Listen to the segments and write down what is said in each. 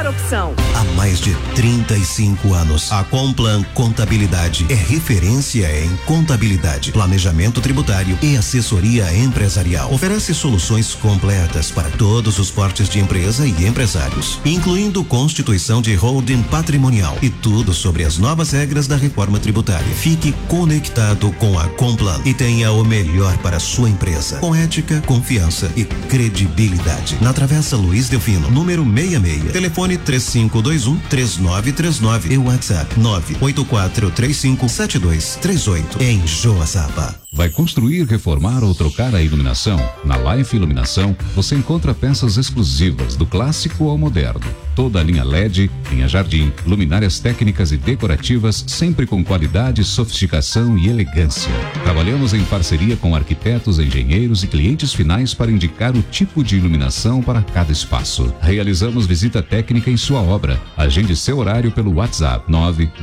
opção. Há mais de 35 anos, a Complan Contabilidade é referência em contabilidade, planejamento tributário e assessoria empresarial. Oferece soluções completas para todos os portes de empresa e empresários, incluindo constituição de holding patrimonial e tudo sobre as novas regras da reforma tributária. Fique conectado com a Complan e tenha o melhor para a sua empresa, com ética, confiança e credibilidade. Na Travessa Luiz Delfino, número 66, telefone 3521-3939 e WhatsApp 984357238 em Joaçaba. Vai construir, reformar ou trocar a iluminação? Na Life Iluminação, você encontra peças exclusivas do clássico ao moderno. Toda a linha LED, linha Jardim, luminárias técnicas e decorativas, sempre com qualidade, sofisticação e elegância. Trabalhamos em parceria com arquitetos, engenheiros e clientes finais para indicar o tipo de iluminação para cada espaço. Realizamos visita técnica em sua obra. Agende seu horário pelo WhatsApp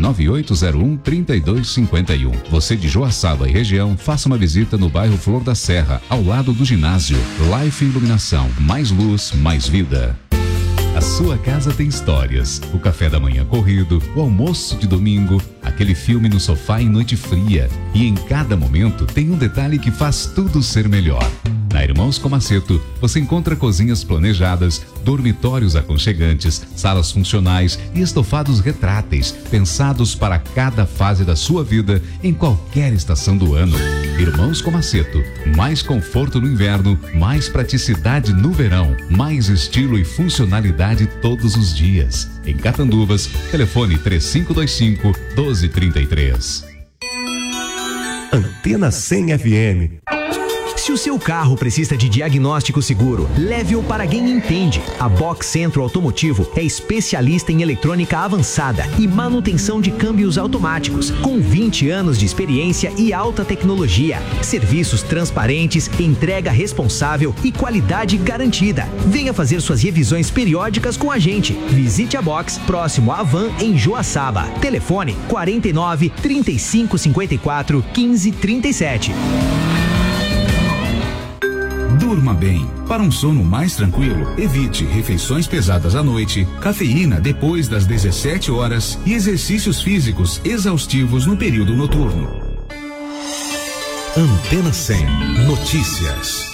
99801-3251. Você de Joaçaba e região, faça uma visita no bairro Flor da Serra, ao lado do ginásio. Life Iluminação, mais luz, mais vida. A sua casa tem histórias. O café da manhã corrido, o almoço de domingo, aquele filme no sofá em noite fria. E em cada momento tem um detalhe que faz tudo ser melhor. Na Irmãos Comaceto, você encontra cozinhas planejadas, dormitórios aconchegantes, salas funcionais e estofados retráteis, pensados para cada fase da sua vida, em qualquer estação do ano. Irmãos Comaceto, mais conforto no inverno, mais praticidade no verão, mais estilo e funcionalidade todos os dias. Em Catanduvas, telefone 3525-1233. Antena 100 FM. Se o seu carro precisa de diagnóstico seguro, leve-o para quem entende. A Box Centro Automotivo é especialista em eletrônica avançada e manutenção de câmbios automáticos, com 20 anos de experiência e alta tecnologia. Serviços transparentes, entrega responsável e qualidade garantida. Venha fazer suas revisões periódicas com a gente. Visite a Box próximo à Van em Joaçaba. Telefone 49 35 54 15 37. Durma bem. Para um sono mais tranquilo, evite refeições pesadas à noite, cafeína depois das 17 horas e exercícios físicos exaustivos no período noturno. Antena 100 Notícias.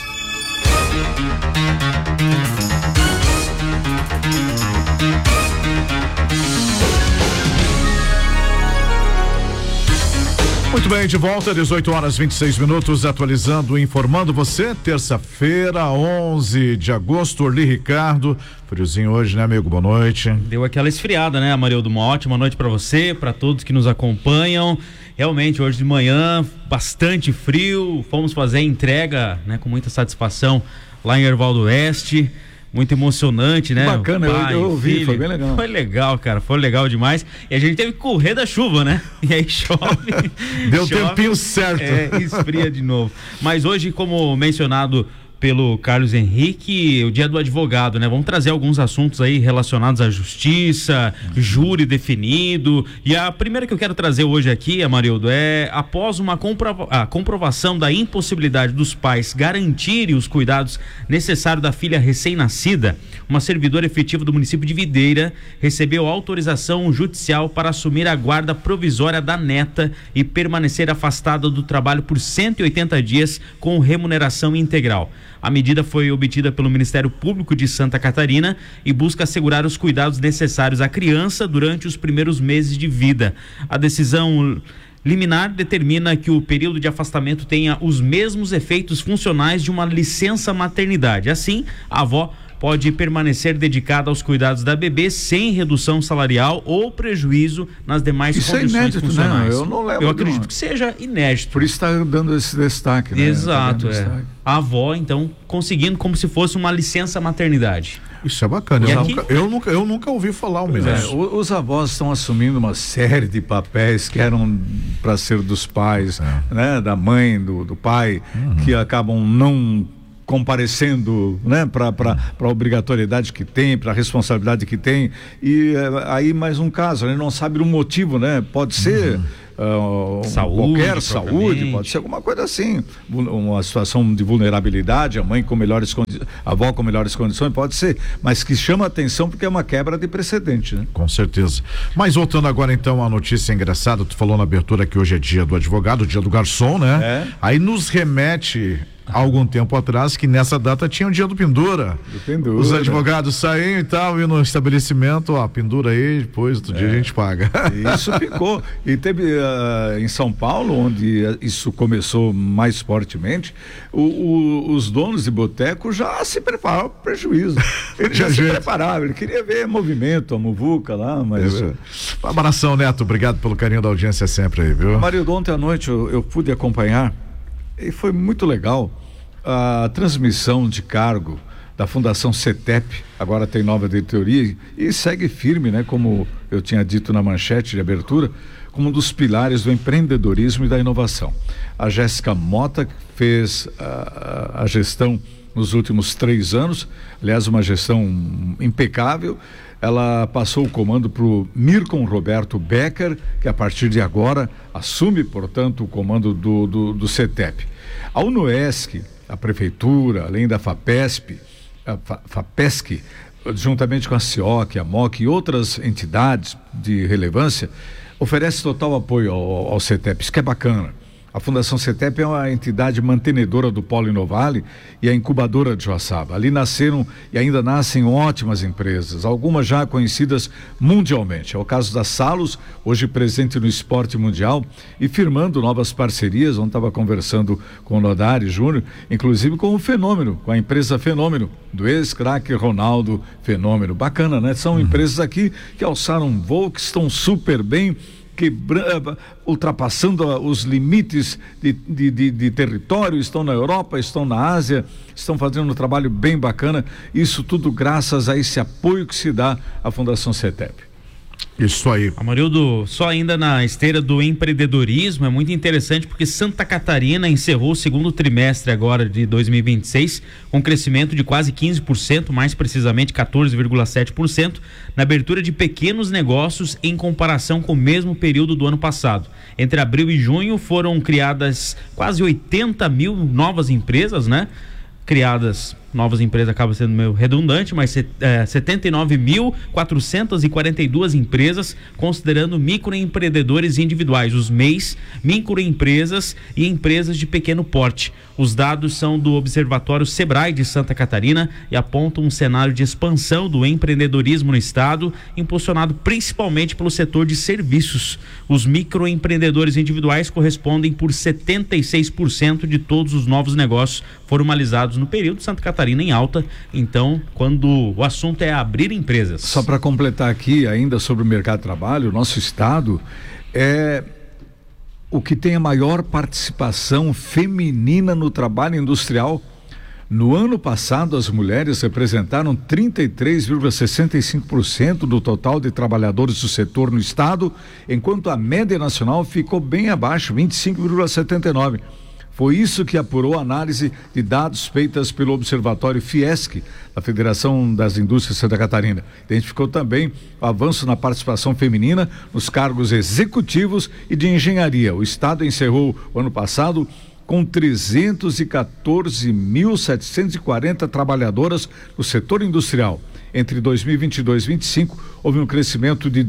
Muito bem, de volta, 18 horas 26 minutos, atualizando, informando você, terça-feira, 11 de agosto, Orli Ricardo, friozinho hoje, né, amigo? Boa noite. Deu aquela esfriada, né, Amarildo? Uma ótima noite para você, para todos que nos acompanham. Realmente, hoje de manhã, bastante frio, fomos fazer a entrega, né, com muita satisfação lá em Erval do Oeste. Muito emocionante, né? Bacana, eu ouvi, foi bem legal. Foi legal, cara, foi legal demais. E a gente teve que correr da chuva, né? E aí chove. Deu chove, tempinho certo. Esfria de novo. Mas hoje, como mencionado pelo Carlos Henrique, o dia do advogado, né? Vamos trazer alguns assuntos aí relacionados à justiça, júri definido. E a primeira que eu quero trazer hoje aqui, Amarildo, é após a comprovação da impossibilidade dos pais garantirem os cuidados necessários da filha recém-nascida, uma servidora efetiva do município de Videira recebeu autorização judicial para assumir a guarda provisória da neta e permanecer afastada do trabalho por 180 dias com remuneração integral. A medida foi obtida pelo Ministério Público de Santa Catarina e busca assegurar os cuidados necessários à criança durante os primeiros meses de vida. A decisão liminar determina que o período de afastamento tenha os mesmos efeitos funcionais de uma licença maternidade. Assim, a avó pode permanecer dedicada aos cuidados da bebê sem redução salarial ou prejuízo nas demais condições inédito, funcionais. Né? Eu não lembro. Eu acredito que seja inédito. Por isso está dando esse destaque, né? Exato, A avó, então, conseguindo como se fosse uma licença maternidade. Isso é bacana. Eu nunca ouvi falar mesmo. Os avós estão assumindo uma série de papéis que eram para ser dos pais, né? Da mãe, do pai, que acabam não comparecendo, né, para a obrigatoriedade que tem, para a responsabilidade que tem. E aí mais um caso, ele não sabe o motivo, né? Pode ser qualquer saúde, pode ser alguma coisa assim, uma situação de vulnerabilidade, a mãe com melhores condições, a avó com melhores condições, pode ser, mas que chama atenção porque é uma quebra de precedente, né? Com certeza. Mas voltando agora então à notícia engraçada, tu falou na abertura que hoje é dia do advogado, dia do garçom, né? Aí nos remete há algum tempo atrás que nessa data tinha o dia do pendura. Os advogados saíam e tal, e no estabelecimento, pendura aí, depois outro dia a gente paga. Isso ficou. E teve em São Paulo, onde isso começou mais fortemente, os donos de boteco já se prepararam para o prejuízo. Ele já se preparava, ele queria ver movimento, a muvuca lá, mas... Um abração, Neto, obrigado pelo carinho da audiência sempre aí, viu? Marildo, ontem à noite eu pude acompanhar e foi muito legal a transmissão de cargo da Fundação CETEP, agora tem nova diretoria e segue firme, né? Como eu tinha dito na manchete de abertura, como um dos pilares do empreendedorismo e da inovação. A Jéssica Mota fez a gestão nos últimos 3 anos, aliás, uma gestão impecável. Ela passou o comando para o Mircon Roberto Becker, que a partir de agora assume, portanto, o comando do CETEP. A UNOESC, a Prefeitura, além da FAPESP, juntamente com a CIOC, a MOC e outras entidades de relevância, oferece total apoio ao CETEP, isso que é bacana. A Fundação CETEP é uma entidade mantenedora do Polo Inovale e a incubadora de Joaçaba. Ali nasceram e ainda nascem ótimas empresas, algumas já conhecidas mundialmente. É o caso da Salos, hoje presente no esporte mundial e firmando novas parcerias. Ontem estava conversando com o Nodari Júnior, inclusive com o Fenômeno, com a empresa Fenômeno, do ex-craque Ronaldo Fenômeno. Bacana, né? São empresas aqui que alçaram voo, que estão super bem, ultrapassando os limites de território, estão na Europa, estão na Ásia, estão fazendo um trabalho bem bacana, isso tudo graças a esse apoio que se dá à Fundação CETEP. Isso aí. Amarildo, só ainda na esteira do empreendedorismo, é muito interessante porque Santa Catarina encerrou o segundo trimestre agora de 2026 com crescimento de quase 15%, mais precisamente 14,7%, na abertura de pequenos negócios em comparação com o mesmo período do ano passado. Entre abril e junho foram criadas quase 80 mil novas empresas, né? Novas empresas acaba sendo meio redundante, mas 79.442 empresas, considerando microempreendedores individuais, os MEIs, microempresas e empresas de pequeno porte. Os dados são do Observatório Sebrae de Santa Catarina e apontam um cenário de expansão do empreendedorismo no estado, impulsionado principalmente pelo setor de serviços. Os microempreendedores individuais correspondem por 76% de todos os novos negócios formalizados no período. Santa Catarina em alta, então, quando o assunto é abrir empresas. Só para completar aqui ainda sobre o mercado de trabalho, o nosso estado é o que tem a maior participação feminina no trabalho industrial. No ano passado, as mulheres representaram 33,65% do total de trabalhadores do setor no estado, enquanto a média nacional ficou bem abaixo, 25,79%. Foi isso que apurou a análise de dados feitas pelo Observatório Fiesc, da Federação das Indústrias de Santa Catarina. Identificou também o avanço na participação feminina nos cargos executivos e de engenharia. O estado encerrou o ano passado com 314.740 trabalhadoras no setor industrial. Entre 2022 e 2025, houve um crescimento de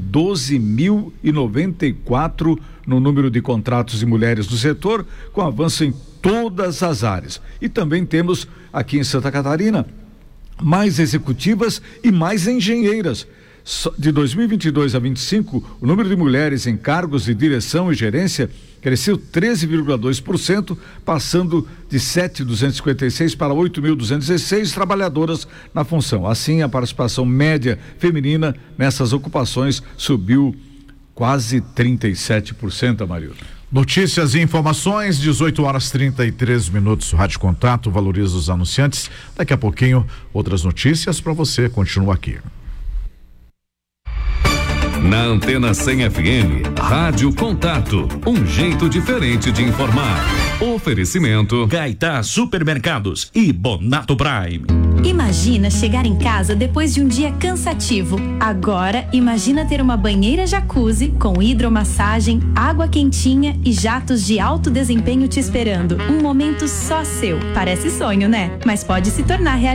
12.094 no número de contratos de mulheres do setor, com avanço em todas as áreas. E também temos aqui em Santa Catarina mais executivas e mais engenheiras. De 2022 a 2025, o número de mulheres em cargos de direção e gerência cresceu 13,2%, passando de 7.256 para 8.216 trabalhadoras na função. Assim, a participação média feminina nessas ocupações subiu quase 37%, Amarildo. Notícias e informações, 18h33, Rádio Contato, valoriza os anunciantes. Daqui a pouquinho, outras notícias para você. Continua aqui. Na Antena 100 FM, Rádio Contato, um jeito diferente de informar. Oferecimento Caetá Supermercados e Bonato Prime. Imagina chegar em casa depois de um dia cansativo. Agora, imagina ter uma banheira jacuzzi com hidromassagem, água quentinha e jatos de alto desempenho te esperando. Um momento só seu. Parece sonho, né? Mas pode se tornar realidade.